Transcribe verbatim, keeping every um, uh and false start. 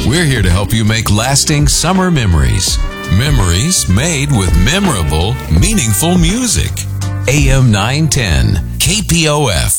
We're here to help you make lasting summer memories. Memories made with memorable, meaningful music. A M nine ten, K P O F.